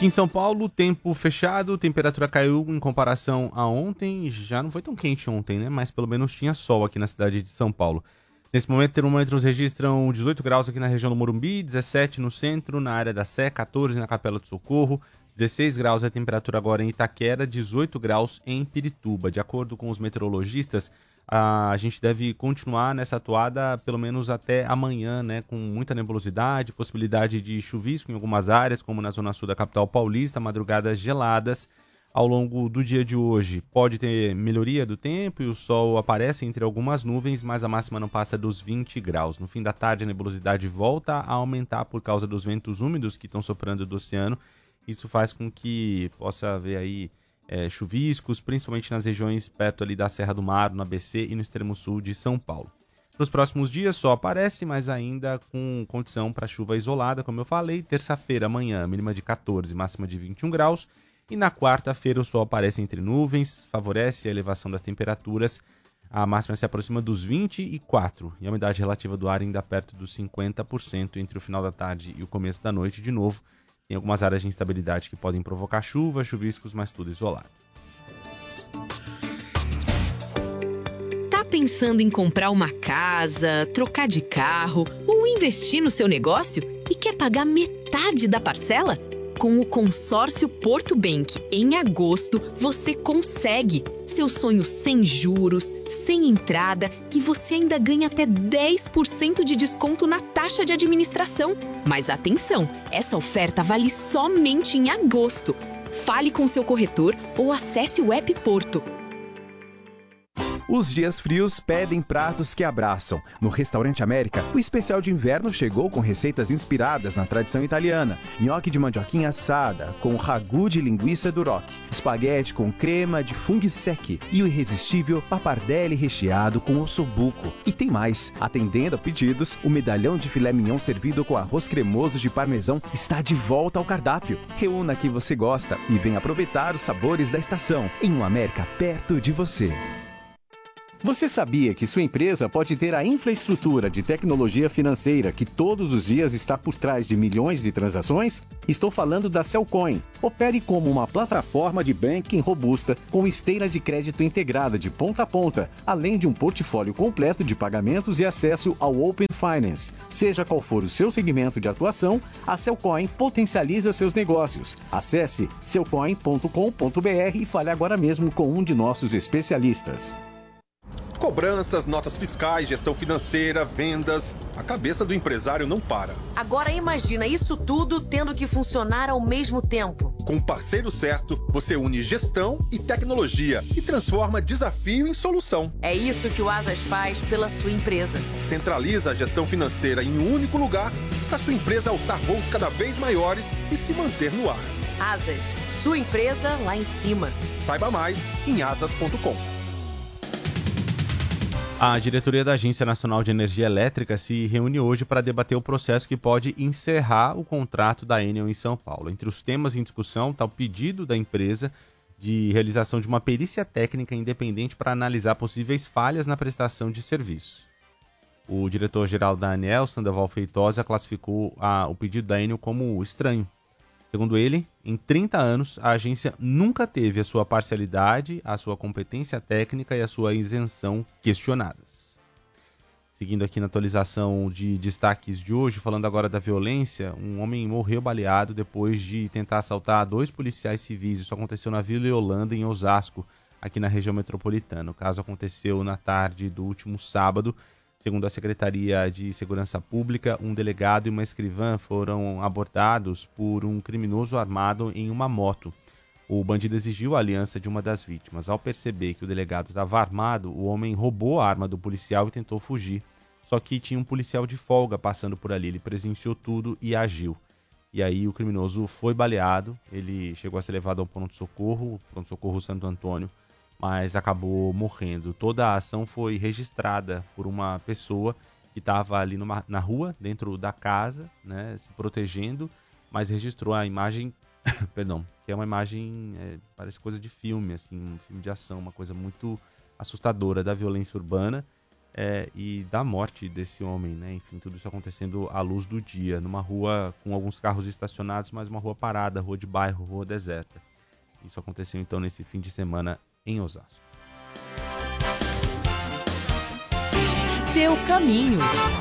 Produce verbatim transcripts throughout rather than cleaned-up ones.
Aqui em São Paulo, tempo fechado, temperatura caiu em comparação a ontem. Já não foi tão quente ontem, né? Mas pelo menos tinha sol aqui na cidade de São Paulo. Nesse momento, termômetros registram dezoito graus aqui na região do Morumbi, dezessete no centro, na área da Sé, quatorze na Capela do Socorro, dezesseis graus a temperatura agora em Itaquera, dezoito graus em Pirituba. De acordo com os meteorologistas, a gente deve continuar nessa atuada pelo menos até amanhã, né, com muita nebulosidade, possibilidade de chuvisco em algumas áreas, como na zona sul da capital paulista, madrugadas geladas. Ao longo do dia de hoje pode ter melhoria do tempo e o sol aparece entre algumas nuvens, mas a máxima não passa dos vinte graus. No fim da tarde a nebulosidade volta a aumentar por causa dos ventos úmidos que estão soprando do oceano. Isso faz com que possa haver aí é, chuviscos, principalmente nas regiões perto ali da Serra do Mar, no A B C e no extremo sul de São Paulo. Nos próximos dias sol aparece, mas ainda com condição para chuva isolada, como eu falei. Terça-feira, amanhã, mínima de quatorze, máxima de vinte e um graus. E na quarta-feira o sol aparece entre nuvens, favorece a elevação das temperaturas. A máxima se aproxima dos vinte e quatro e a umidade relativa do ar ainda perto dos cinquenta por cento entre o final da tarde e o começo da noite. De novo, tem algumas áreas de instabilidade que podem provocar chuva, chuviscos, mas tudo isolado. Tá pensando em comprar uma casa, trocar de carro ou investir no seu negócio e quer pagar metade da parcela? Com o consórcio Porto Bank, em agosto, você consegue. Seu sonho sem juros, sem entrada e você ainda ganha até dez por cento de desconto na taxa de administração. Mas atenção, essa oferta vale somente em agosto. Fale com seu corretor ou acesse o app Porto. Os dias frios pedem pratos que abraçam. No Restaurante América, o especial de inverno chegou com receitas inspiradas na tradição italiana. Nhoque de mandioquinha assada, com ragu de linguiça duroc, espaguete com crema de funghi secchi e o irresistível pappardelle recheado com ossobuco. E tem mais. Atendendo a pedidos, o medalhão de filé mignon servido com arroz cremoso de parmesão está de volta ao cardápio. Reúna que você gosta e venha aproveitar os sabores da estação em um América perto de você. Você sabia que sua empresa pode ter a infraestrutura de tecnologia financeira que todos os dias está por trás de milhões de transações? Estou falando da Cellcoin. Opere como uma plataforma de banking robusta com esteira de crédito integrada de ponta a ponta, além de um portfólio completo de pagamentos e acesso ao Open Finance. Seja qual for o seu segmento de atuação, a Cellcoin potencializa seus negócios. Acesse cellcoin ponto com ponto br e fale agora mesmo com um de nossos especialistas. Cobranças, notas fiscais, gestão financeira, vendas. A cabeça do empresário não para. Agora imagina isso tudo tendo que funcionar ao mesmo tempo. Com o parceiro certo, você une gestão e tecnologia e transforma desafio em solução. É isso que o Asas faz pela sua empresa. Centraliza a gestão financeira em um único lugar para sua empresa alçar voos cada vez maiores e se manter no ar. Asas, sua empresa lá em cima. Saiba mais em asas ponto com. A diretoria da Agência Nacional de Energia Elétrica se reúne hoje para debater o processo que pode encerrar o contrato da Enel em São Paulo. Entre os temas em discussão está o pedido da empresa de realização de uma perícia técnica independente para analisar possíveis falhas na prestação de serviços. O diretor-geral da ANEEL, Sandoval Feitosa, classificou a, o pedido da Enel como estranho. Segundo ele, em trinta anos, a agência nunca teve a sua parcialidade, a sua competência técnica e a sua isenção questionadas. Seguindo aqui na atualização de destaques de hoje, falando agora da violência, um homem morreu baleado depois de tentar assaltar dois policiais civis. Isso aconteceu na Vila Yolanda, em Osasco, aqui na região metropolitana. O caso aconteceu na tarde do último sábado. Segundo a Secretaria de Segurança Pública, um delegado e uma escrivã foram abordados por um criminoso armado em uma moto. O bandido exigiu a aliança de uma das vítimas. Ao perceber que o delegado estava armado, o homem roubou a arma do policial e tentou fugir. Só que tinha um policial de folga passando por ali. Ele presenciou tudo e agiu. E aí o criminoso foi baleado. Ele chegou a ser levado ao pronto-socorro, pronto-socorro Santo Antônio, mas acabou morrendo. Toda a ação foi registrada por uma pessoa que estava ali numa, na rua, dentro da casa, né, se protegendo, mas registrou a imagem, perdão, que é uma imagem, é, parece coisa de filme, assim, um filme de ação, uma coisa muito assustadora da violência urbana. é, e da morte desse homem, né? Enfim, tudo isso acontecendo à luz do dia, numa rua com alguns carros estacionados, mas uma rua parada, rua de bairro, rua deserta. Isso aconteceu então nesse fim de semana em Osasco. Seu caminho.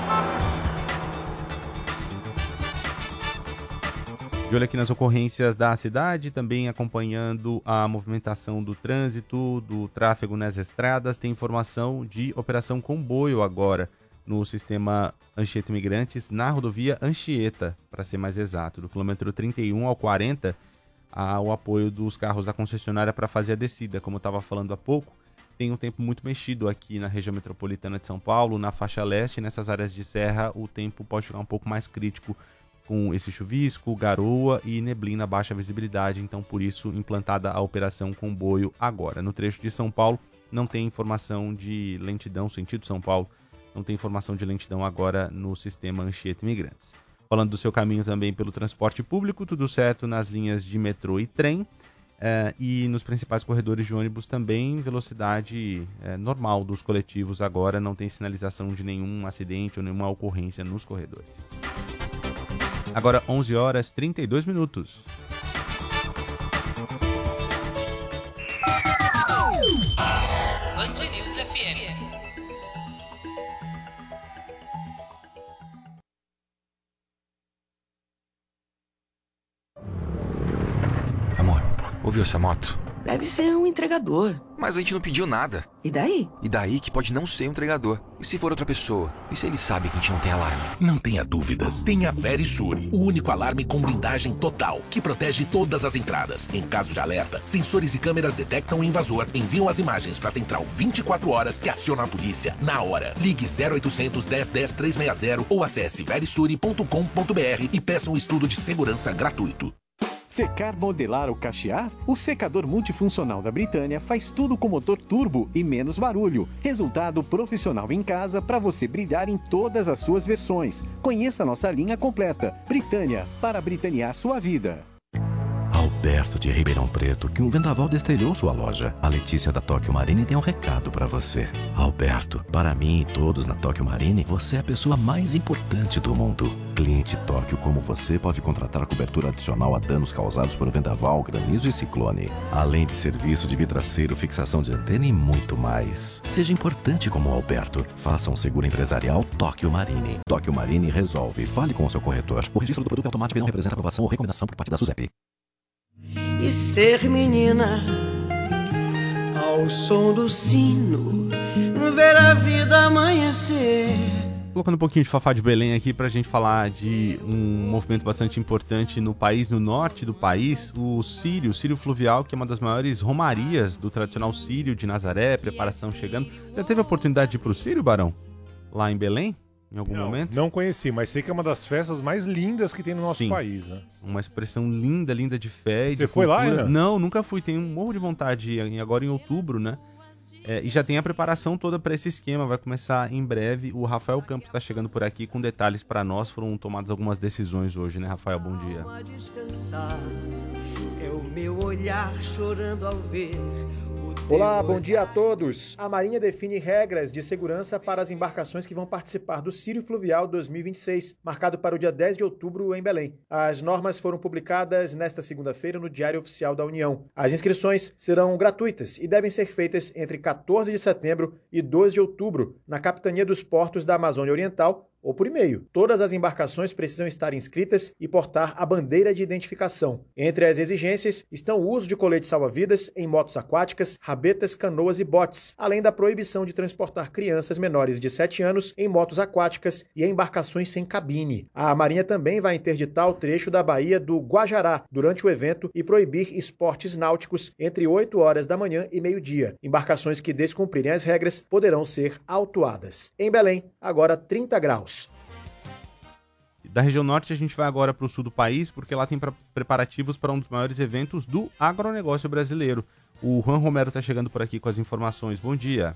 De olho aqui nas ocorrências da cidade, também acompanhando a movimentação do trânsito, do tráfego nas estradas, tem informação de operação comboio agora no sistema Anchieta Imigrantes, na rodovia Anchieta, para ser mais exato, do quilômetro trinta e um ao quarenta, há o apoio dos carros da concessionária para fazer a descida. Como eu estava falando há pouco, tem um tempo muito mexido aqui na região metropolitana de São Paulo, na faixa leste, nessas áreas de serra, o tempo pode ficar um pouco mais crítico com esse chuvisco, garoa e neblina, baixa visibilidade, então por isso implantada a operação comboio agora. No trecho de São Paulo não tem informação de lentidão, sentido São Paulo, não tem informação de lentidão agora no sistema Anchieta Imigrantes. Falando do seu caminho também pelo transporte público, tudo certo nas linhas de metrô e trem, eh, e nos principais corredores de ônibus também, velocidade eh, normal dos coletivos agora, não tem sinalização de nenhum acidente ou nenhuma ocorrência nos corredores. Agora onze horas e trinta e dois minutos. Band News F M. Amor, ouviu essa moto? Deve ser um entregador. Mas a gente não pediu nada. E daí? E daí que pode não ser um entregador. E se for outra pessoa? E se ele sabe que a gente não tem alarme? Não tenha dúvidas. Tenha Verisure, o único alarme com blindagem total, que protege todas as entradas. Em caso de alerta, sensores e câmeras detectam o invasor, enviam as imagens para a central vinte e quatro horas que aciona a polícia na hora. Ligue zero oitocentos, dez, dez, trezentos e sessenta ou acesse verisure ponto com ponto br e peça um estudo de segurança gratuito. Secar, modelar ou cachear? O secador multifuncional da Britânia faz tudo com motor turbo e menos barulho. Resultado profissional em casa para você brilhar em todas as suas versões. Conheça a nossa linha completa. Britânia, para britanear sua vida. Alberto de Ribeirão Preto, que um vendaval destrelhou sua loja. A Letícia da Tóquio Marine tem um recado para você. Alberto, para mim e todos na Tóquio Marine, você é a pessoa mais importante do mundo. Cliente Tóquio como você pode contratar cobertura adicional a danos causados por vendaval, granizo e ciclone. Além de serviço de vidraceiro, fixação de antena e muito mais. Seja importante como o Alberto. Faça um seguro empresarial Tóquio Marine. Tóquio Marine resolve. Fale com o seu corretor. O registro do produto é automático e não representa aprovação ou recomendação por parte da SUSEP. E ser menina ao som do sino, ver a vida amanhecer. Colocando um pouquinho de Fafá de Belém aqui pra gente falar de um movimento bastante importante no país, no norte do país, o Círio, o Círio Fluvial, que é uma das maiores romarias do tradicional Círio de Nazaré, preparação chegando. Já teve a oportunidade de ir pro Círio, Barão? Lá em Belém? Em algum não, momento? Não conheci, mas sei que é uma das festas mais lindas que tem no nosso Sim, país. Né? Uma expressão linda, linda de fé e Você de foi cultura. lá, Ana? Não, nunca fui. Tenho um morro de vontade de ir agora em outubro, né? É, e já tem a preparação toda para esse esquema. Vai começar em breve. O Rafael Campos está chegando por aqui com detalhes para nós. Foram tomadas algumas decisões hoje, né, Rafael? Bom dia. É o meu olhar chorando ao ver. Olá, bom dia a todos. A Marinha define regras de segurança para as embarcações que vão participar do Círio Fluvial dois mil e vinte e seis, marcado para o dia dez de outubro em Belém. As normas foram publicadas nesta segunda-feira no Diário Oficial da União. As inscrições serão gratuitas e devem ser feitas entre quatorze de setembro e dois de outubro, na Capitania dos Portos da Amazônia Oriental, ou por e-mail. Todas as embarcações precisam estar inscritas e portar a bandeira de identificação. Entre as exigências estão o uso de colete salva-vidas em motos aquáticas, rabetas, canoas e botes, além da proibição de transportar crianças menores de sete anos em motos aquáticas e em embarcações sem cabine. A Marinha também vai interditar o trecho da Baía do Guajará durante o evento e proibir esportes náuticos entre oito horas da manhã e meio-dia. Embarcações que descumprirem as regras poderão ser autuadas. Em Belém, agora trinta graus. Da região norte a gente vai agora para o sul do país, porque lá tem pra, preparativos para um dos maiores eventos do agronegócio brasileiro. O Juan Romero está chegando por aqui com as informações. Bom dia.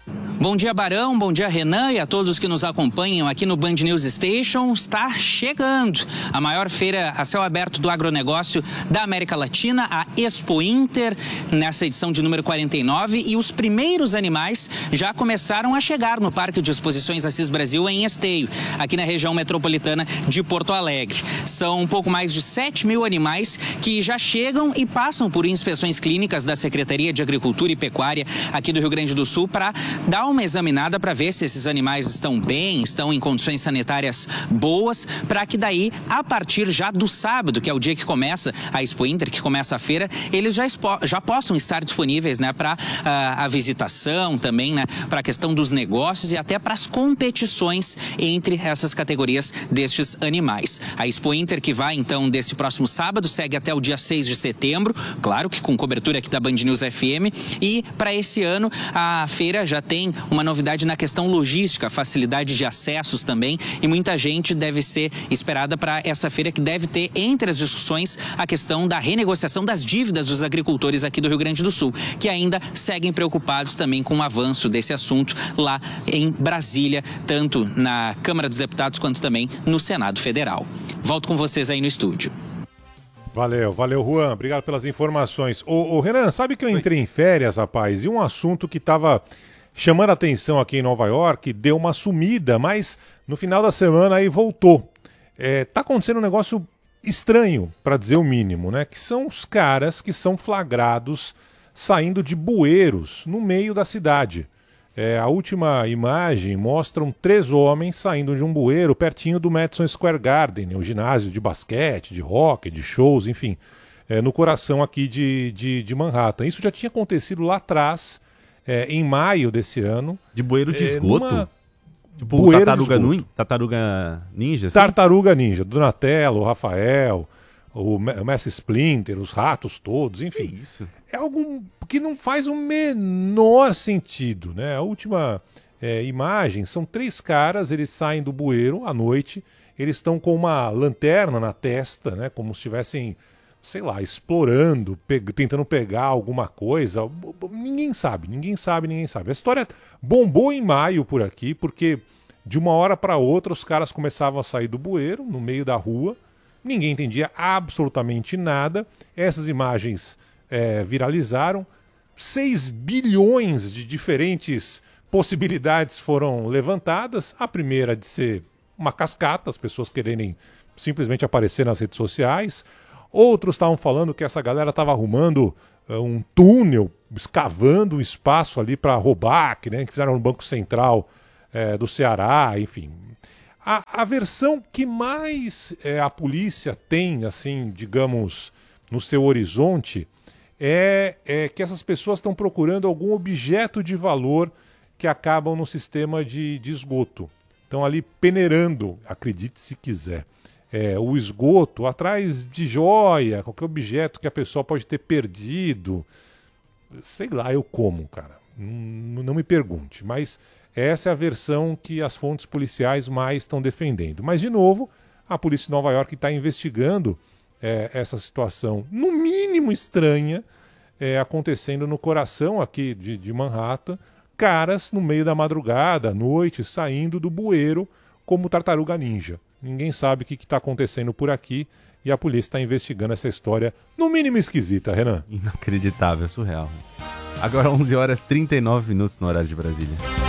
Bom dia, Barão, bom dia, Renan, e a todos que nos acompanham aqui no Band News Station. Está chegando a maior feira a céu aberto do agronegócio da América Latina, a Expo Inter, nessa edição de número quarenta e nove, e os primeiros animais já começaram a chegar no Parque de Exposições Assis Brasil em Esteio, aqui na região metropolitana de Porto Alegre. São um pouco mais de sete mil animais que já chegam e passam por inspeções clínicas da Secretaria de Agricultura e Pecuária aqui do Rio Grande do Sul para dar uma examinada para ver se esses animais estão bem, estão em condições sanitárias boas, para que daí, a partir já do sábado, que é o dia que começa a Expo Inter, que começa a feira, eles já, expo- já possam estar disponíveis, né, para uh, a visitação também, né, para a questão dos negócios e até para as competições entre essas categorias destes animais. A Expo Inter, que vai então desse próximo sábado, segue até o dia seis de setembro, claro que com cobertura aqui da Band News F M, e para esse ano a feira já tem uma novidade na questão logística, facilidade de acessos também, e muita gente deve ser esperada para essa feira, que deve ter entre as discussões a questão da renegociação das dívidas dos agricultores aqui do Rio Grande do Sul, que ainda seguem preocupados também com o avanço desse assunto lá em Brasília, tanto na Câmara dos Deputados quanto também no Senado Federal. Volto com vocês aí no estúdio. Valeu, valeu, Juan. Obrigado pelas informações. Ô, ô Renan, sabe que eu entrei em férias, rapaz, e um assunto que estava chamando a atenção aqui em Nova York, deu uma sumida, mas no final da semana aí voltou. É, tá acontecendo um negócio estranho, para dizer o mínimo, né? Que são os caras que são flagrados saindo de bueiros no meio da cidade. É, a última imagem mostra três homens saindo de um bueiro pertinho do Madison Square Garden, o ginásio de basquete, de hockey, de shows, enfim, é, no coração aqui de, de, de Manhattan. Isso já tinha acontecido lá atrás, É, em maio desse ano. De bueiro de é, esgoto? Numa... Tipo bueiro tartaruga, de nu... tartaruga ninja? Assim? Tartaruga ninja. Donatello, o Rafael, o Messi Splinter, os ratos todos, enfim. Que isso? É algo que não faz o menor sentido, né? A última é, imagem são três caras, eles saem do bueiro à noite, eles estão com uma lanterna na testa, né? Como se estivessem, sei lá, explorando, pe- tentando pegar alguma coisa. Ninguém sabe, ninguém sabe, ninguém sabe. A história bombou em maio por aqui, porque de uma hora para outra os caras começavam a sair do bueiro, no meio da rua, ninguém entendia absolutamente nada. Essas imagens é, viralizaram, seis bilhões de diferentes possibilidades foram levantadas. A primeira de ser uma cascata, as pessoas quererem simplesmente aparecer nas redes sociais. Outros estavam falando que essa galera estava arrumando uh, um túnel, escavando um espaço ali para roubar, que, né, que fizeram no Banco Central uh, do Ceará, enfim. A, a versão que mais uh, a polícia tem, assim, digamos, no seu horizonte, é, é que essas pessoas estão procurando algum objeto de valor que acabam no sistema de, de esgoto. Estão ali peneirando, acredite se quiser. É, o esgoto atrás de joia, qualquer objeto que a pessoa pode ter perdido, sei lá, eu como, cara, não, não me pergunte, mas essa é a versão que as fontes policiais mais estão defendendo. Mas, de novo, a polícia de Nova York está investigando é, essa situação, no mínimo estranha, é, acontecendo no coração aqui de, de Manhattan, caras no meio da madrugada, à noite, saindo do bueiro como tartaruga ninja. Ninguém sabe o que está acontecendo por aqui e a polícia está investigando essa história, no mínimo esquisita, Renan. Inacreditável, surreal. Agora onze horas e trinta e nove minutos no horário de Brasília.